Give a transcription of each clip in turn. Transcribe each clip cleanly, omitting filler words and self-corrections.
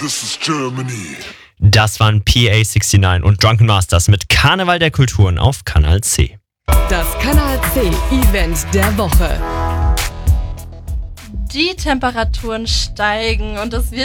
this is Germany. Das waren PA69 und Drunken Masters mit Karneval der Kulturen auf Kanal C. Das Kanal C Event der Woche. Die Temperaturen steigen und es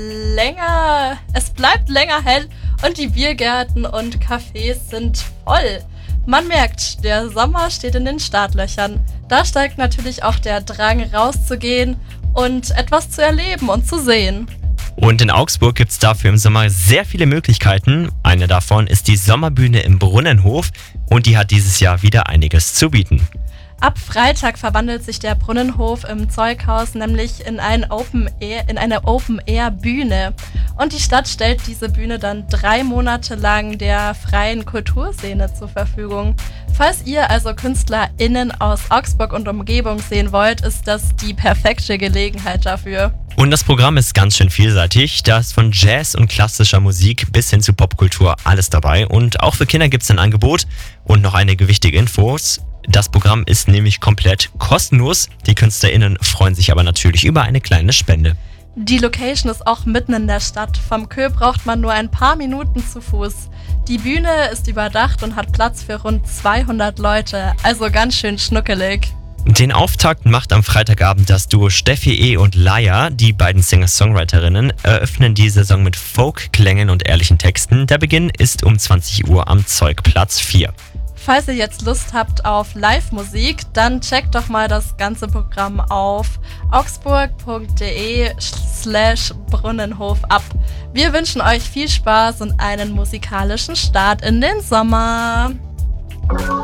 bleibt länger hell und die Biergärten und Cafés sind voll. Man merkt, der Sommer steht in den Startlöchern. Da steigt natürlich auch der Drang, rauszugehen und etwas zu erleben und zu sehen. Und in Augsburg gibt es dafür im Sommer sehr viele Möglichkeiten. Eine davon ist die Sommerbühne im Brunnenhof und die hat dieses Jahr wieder einiges zu bieten. Ab Freitag verwandelt sich der Brunnenhof im Zeughaus nämlich in eine Open-Air-Bühne. Und die Stadt stellt diese Bühne dann 3 Monate lang der freien Kulturszene zur Verfügung. Falls ihr also KünstlerInnen aus Augsburg und Umgebung sehen wollt, ist das die perfekte Gelegenheit dafür. Und das Programm ist ganz schön vielseitig. Da ist von Jazz und klassischer Musik bis hin zu Popkultur alles dabei. Und auch für Kinder gibt es ein Angebot und noch einige wichtige Infos. Das Programm ist nämlich komplett kostenlos. Die KünstlerInnen freuen sich aber natürlich über eine kleine Spende. Die Location ist auch mitten in der Stadt. Vom Kö braucht man nur ein paar Minuten zu Fuß. Die Bühne ist überdacht und hat Platz für rund 200 Leute, also ganz schön schnuckelig. Den Auftakt macht am Freitagabend das Duo Steffi E. und Laia. Die beiden Singer-Songwriterinnen eröffnen die Saison mit Folk-Klängen und ehrlichen Texten. Der Beginn ist um 20 Uhr am Zeugplatz 4. Falls ihr jetzt Lust habt auf Live-Musik, dann checkt doch mal das ganze Programm auf augsburg.de/Brunnenhof ab. Wir wünschen euch viel Spaß und einen musikalischen Start in den Sommer.